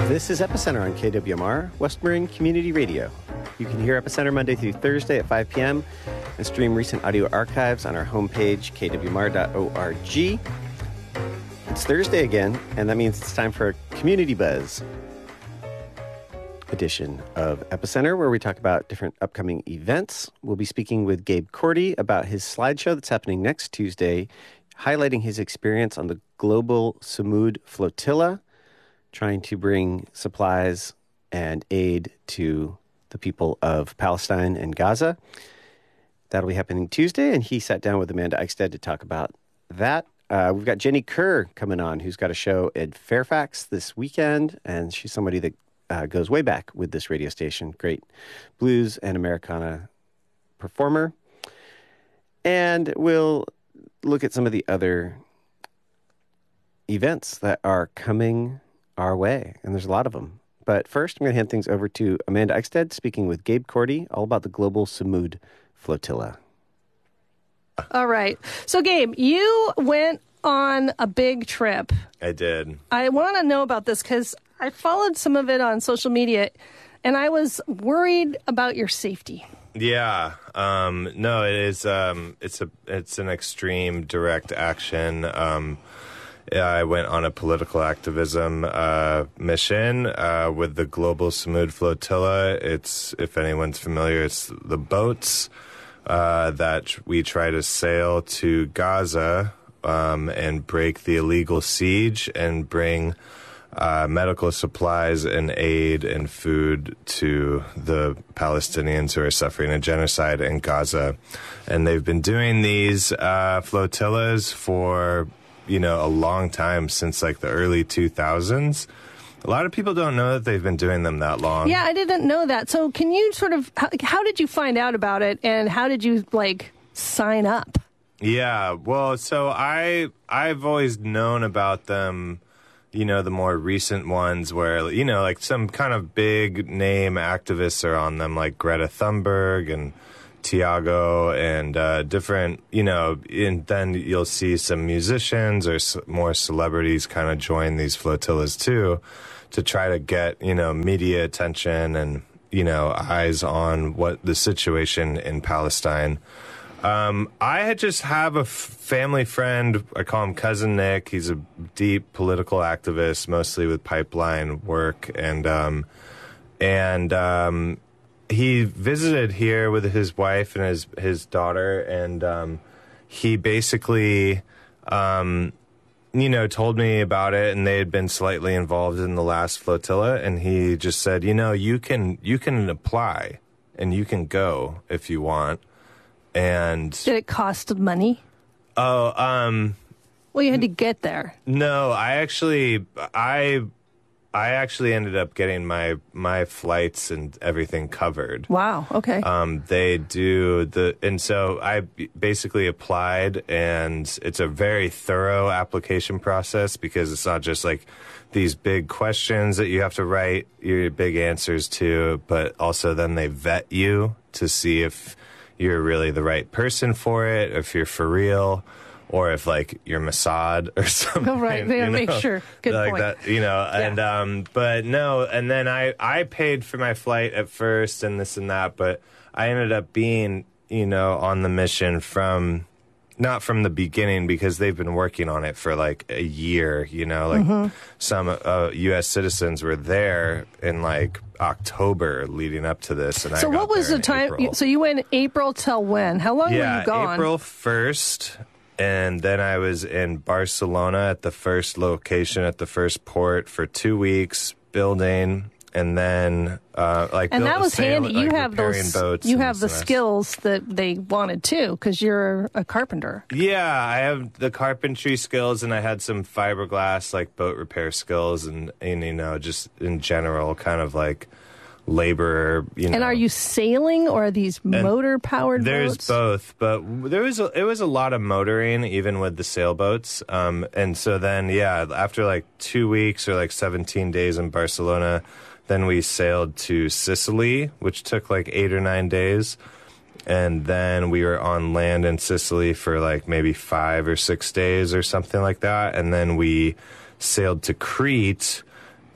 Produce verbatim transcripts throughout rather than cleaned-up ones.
This is Epicenter on K W M R, West Marin Community Radio. You can hear Epicenter Monday through Thursday at five p.m. and stream recent audio archives on our homepage, k w m r dot org. It's Thursday again, and that means it's time for a Community Buzz edition of Epicenter, where we talk about different upcoming events. We'll be speaking with Gabe Cordy about his slideshow that's happening next Tuesday, highlighting his experience on the Global Samud Flotilla, trying to bring supplies and aid to the people of Palestine and Gaza. That'll be happening Tuesday, and he sat down with Amanda Eichstedt to talk about that. Uh, we've got Jenny Kerr coming on, who's got a show at Fairfax this weekend, and she's somebody that uh, goes way back with this radio station. Great blues and Americana performer. And we'll look at some of the other events that are coming our way, and there's a lot of them. But first, I'm going to hand things over to Amanda Eichstedt, speaking with Gabe Cordy, all about the Global Samud Flotilla. All right. So, Gabe, you went on a big trip. I did. I want to know about this because I followed some of it on social media, and I was worried about your safety. Yeah. Um, no, it is. Um, it's a. It's an extreme direct action. Um, I went on a political activism uh, mission uh, with the Global Samud Flotilla. It's, if anyone's familiar, it's the boats uh, that we try to sail to Gaza um, and break the illegal siege and bring uh, medical supplies and aid and food to the Palestinians who are suffering a genocide in Gaza. And they've been doing these uh, flotillas for, you know, a long time, since like the early two thousands. A lot of people don't know that they've been doing them that long. Yeah, I didn't know that. So can you sort of, how, how did you find out about it, and how did you, like, sign up? Yeah, well, so I, I've always known about them, you know, the more recent ones where, you know, like some kind of big name activists are on them, like Greta Thunberg and Tiago and uh, different, you know, and then you'll see some musicians or s- more celebrities kind of join these flotillas too, to try to get, you know, media attention and, you know, eyes on what the situation in Palestine. Um, I had just have a f- family friend, I call him Cousin Nick. He's a deep political activist, mostly with pipeline work, and, um, and, um, he visited here with his wife and his his daughter, and um, he basically, um, you know, told me about it, and they had been slightly involved in the last flotilla, and he just said, you know, you can you can apply and you can go if you want. And Did it cost money? Oh, um, well, you had to get there. No, I actually I. I actually ended up getting my, my flights and everything covered. Wow. Okay. Um, they do the, and so I basically applied, and it's a very thorough application process, because it's not just like these big questions that you have to write your big answers to, but also then they vet you to see if you're really the right person for it, if you're for real, or if, like, you're Mossad or something. Oh, right. They you know? make sure. Good like point. That, you know, Yeah. and, um, but no, and then I, I paid for my flight at first and this and that, but I ended up being, you know, on the mission from, not from the beginning, because they've been working on it for like a year, you know, like Mm-hmm. some uh, U S citizens were there in like October leading up to this. And so I got what was there the in time? April. So you went April till when? How long yeah, were you gone? April first. And then I was in Barcelona at the first location, at the first port, for two weeks building, and then uh, like and built that a was sail- handy. like You have repairing those. boats You and have the this and that. skills that they wanted too, because you're a carpenter. Yeah, I have the carpentry skills, and I had some fiberglass, like boat repair skills, and, and you know, just in general, kind of like labor. You know. And are you sailing, or are these motor powered There's boats? both, but there was a, it was a lot of motoring, even with the sailboats. Um, and so then, yeah, after like two weeks or like seventeen days in Barcelona, then we sailed to Sicily, which took like eight or nine days. And then we were on land in Sicily for like maybe five or six days or something like that. And then we sailed to Crete.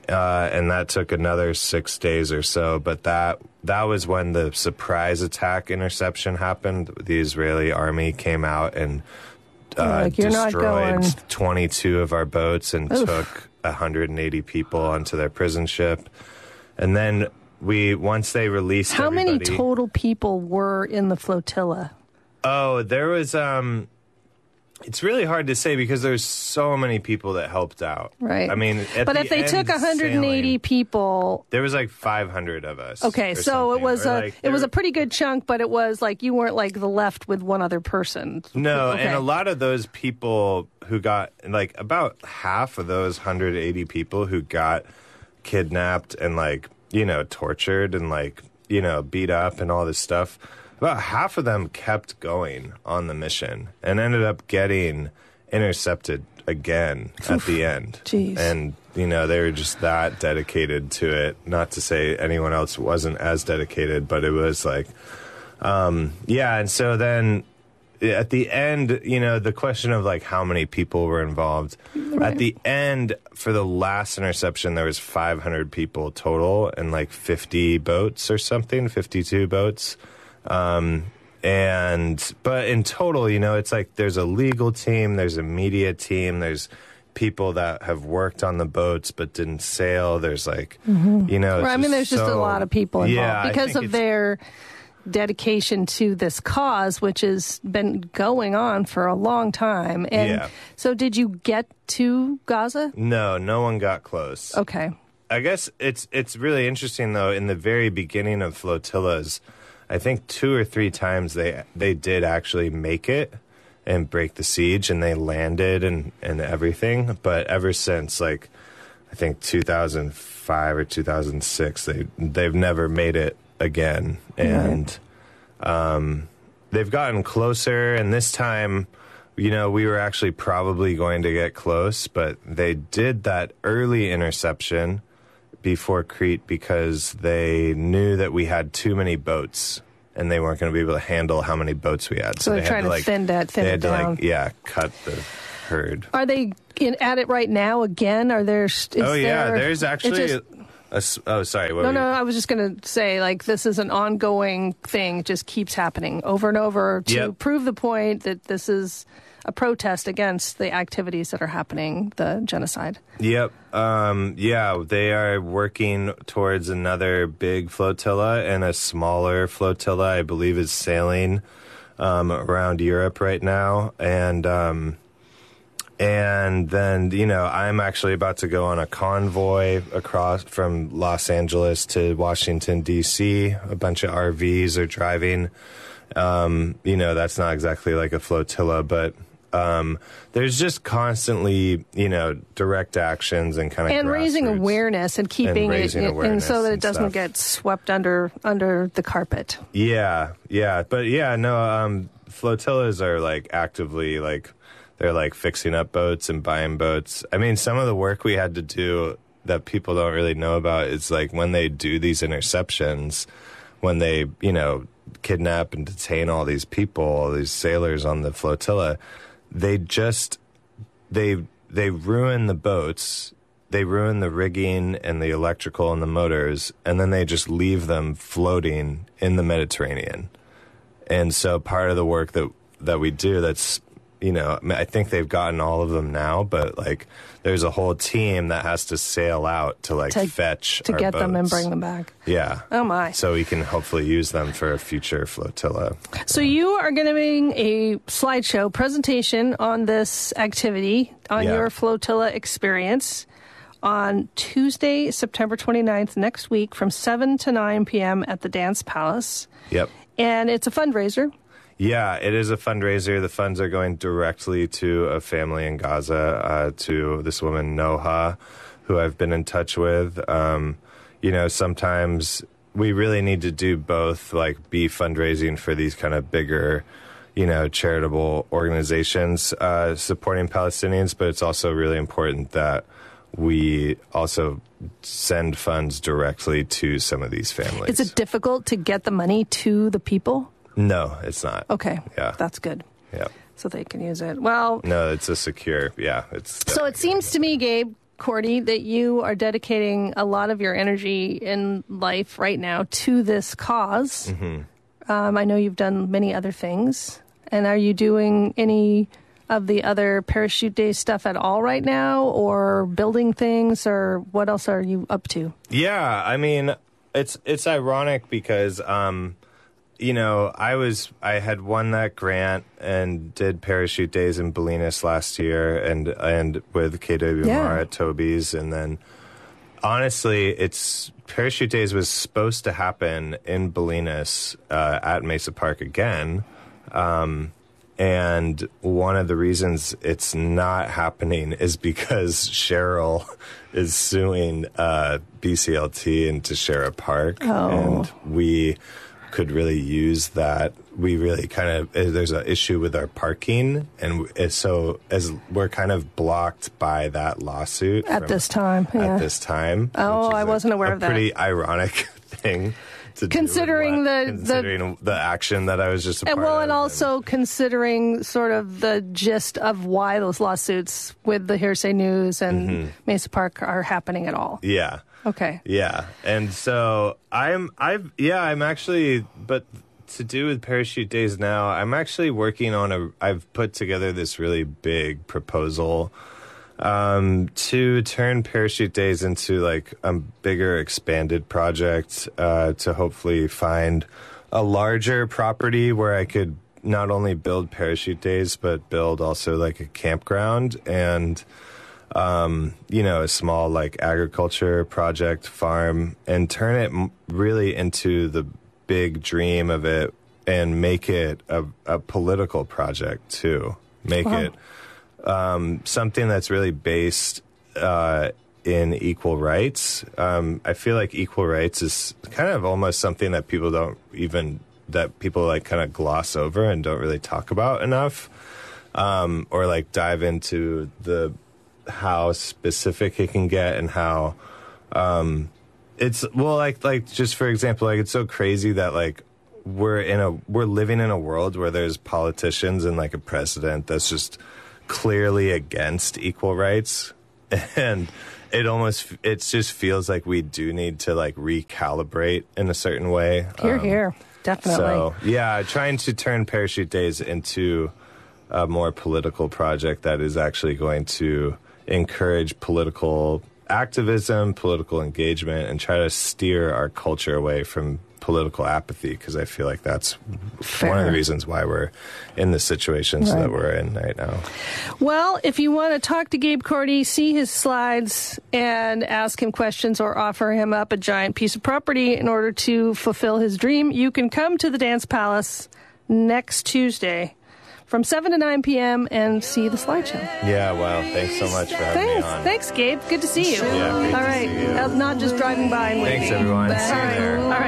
uh, and that took another six days or so. But that that was when the surprise attack interception happened. The Israeli army came out and uh, like, "You're not destroyed going." twenty-two of our boats and Oof. took one hundred eighty people onto their prison ship. And then we once they released How many everybody- total people were in the flotilla? Oh, there was. Um, it's really hard to say because there's so many people that helped out. Right. I mean, at But the if they end took one hundred eighty sailing, people, there was like five hundred of us. okay, or so it something. was Or, a like, it was there- a pretty good chunk, but it was like you weren't like the left with one other person. No, Okay. and a lot of those people who got like about half of those one hundred eighty people who got kidnapped and like you know tortured and like you know beat up and all this stuff. About half of them kept going on the mission and ended up getting intercepted again at the end. Jeez. And, you know, they were just that dedicated to it. Not to say anyone else wasn't as dedicated, but it was like, um, yeah. And so then at the end, you know, the question of like how many people were involved. Right. At the end, for the last interception, there was five hundred people total and like fifty boats or something, fifty-two boats. Um, and, but in total, you know, it's like there's a legal team, there's a media team, there's people that have worked on the boats but didn't sail. There's like, you know, it's Right, I mean, there's just a so- lot of people involved Yeah, I because think of it's- their dedication to this cause, which has been going on for a long time. And Yeah. so, did you get to Gaza? No, no one got close. Okay. I guess it's it's really interesting though. In the very beginning of flotillas, I think two or three times they they did actually make it and break the siege, and they landed and and everything. But ever since, like I think two thousand five or two thousand six, they they've never made it again, and um, they've gotten closer. And this time, you know, we were actually probably going to get close, but they did that early interception before Crete because they knew that we had too many boats and they weren't going to be able to handle how many boats we had. So they're they trying had to like, thin that- thin they it had to down. like, yeah, cut the herd. Are they in, at it right now again? Are there? Is Oh yeah, there, there's it actually. just- a s oh, sorry. What No, were no, you- I was just going to say, like, this is an ongoing thing. It just keeps happening over and over to Yep. prove the point that this is a protest against the activities that are happening, the genocide. Yep. Um, yeah, they are working towards another big flotilla, and a smaller flotilla, I believe, is sailing um, around Europe right now. And um, and then, you know, I'm actually about to go on a convoy across from Los Angeles to Washington, D C. A bunch of R Vs are driving. Um, you know, that's not exactly like a flotilla, but um, there's just constantly, you know, direct actions and kind of And raising grassroots. awareness and keeping raising it, and awareness so that it and doesn't stuff. get swept under under the carpet. Yeah, yeah, but yeah, no, um, flotillas are like actively like they're like fixing up boats and buying boats. I mean, some of the work we had to do that people don't really know about is like when they do these interceptions, when they, you know, kidnap and detain all these people, all these sailors on the flotilla, they just they they ruin the boats, they ruin the rigging and the electrical and the motors, and then they just leave them floating in the Mediterranean. And so part of the work that that we do, that's, you know, I think they've gotten all of them now, but like there's a whole team that has to sail out to like To- fetch To our get them and boats. bring them back. Yeah. Oh, my. So we can hopefully use them for a future flotilla. So you are going to bring a slideshow presentation on this activity, on Yeah. your flotilla experience, on Tuesday, September twenty-ninth, next week from seven to nine p.m. at the Dance Palace. Yep. And it's a fundraiser. Yeah, it is a fundraiser. The funds are going directly to a family in Gaza, uh, to this woman, Noha, who I've been in touch with. Um, you know, sometimes we really need to do both, like be fundraising for these kind of bigger, you know, charitable organizations uh, supporting Palestinians, but it's also really important that we also send funds directly to some of these families. Is it difficult to get the money to the people? No, it's not. Okay. Yeah. That's good. Yeah. So they can use it. Well, No, it's a secure. Yeah, it's. so it seems to me, Gabe, Cordy, that you are dedicating a lot of your energy in life right now to this cause. Mm-hmm. Um, I know you've done many other things. And are you doing any of the other Parachute Day stuff at all right now, or building things, or what else are you up to? Yeah, I mean, it's it's ironic because, um, you know, I was I had won that grant and did Parachute Days in Bolinas last year, and and with K W M R Yeah. at Toby's, and then honestly, it's Parachute Days was supposed to happen in Bolinas uh, at Mesa Park again. Um, and one of the reasons it's not happening is because Cheryl is suing uh, B C L T and Teixeira Park. Oh. And we could really use that. We really kind of, there's an issue with our parking. And w- so as we're kind of blocked by that lawsuit. At from- this time, yeah. At this time. Oh, which is I a- wasn't aware a of that. pretty ironic thing. To do with Considering what- the- the- considering the, action that I was just a And part well, of, and also considering sort of the gist of why those lawsuits with the Hearsay News and Mm-hmm. Mesa Park are happening at all. yeah, Okay. yeah, and so I'm, I've, yeah, I'm actually, but to do with Parachute Days now, I'm actually working on a. I've put together this really big proposal. Um, to turn Parachute Days into like a bigger expanded project, uh, to hopefully find a larger property where I could not only build Parachute Days, but build also like a campground and, um, you know, a small like agriculture project farm, and turn it m- really into the big dream of it and make it a, a political project too. Make Wow. it um, something that's really based uh, in equal rights. Um, I feel like equal rights is kind of almost something that people don't even, that people like kind of gloss over and don't really talk about enough, um, or like dive into the how specific it can get and how um, it's, well, like, like just for example, like it's so crazy that like we're in a, we're living in a world where there's politicians and like a president that's just clearly against equal rights, and it almost it just feels like we do need to like recalibrate in a certain way. Here, Um, here. Definitely. So yeah, trying to turn Parachute Days into a more political project that is actually going to encourage political activism, political engagement, and try to steer our culture away from political apathy, because I feel like that's Fair. one of the reasons why we're in the situations Right. that we're in right now. Well, if you want to talk to Gabe Cordy, see his slides, and ask him questions or offer him up a giant piece of property in order to fulfill his dream, you can come to the Dance Palace next Tuesday from seven to nine p.m. and see the slideshow. Yeah, wow. Thanks so much for having Thanks. me on. Thanks, Gabe. Good to see you. Yeah, great All to right. see you. Uh, Not just driving by and waving. Thanks, everyone. See you All right. there. All right.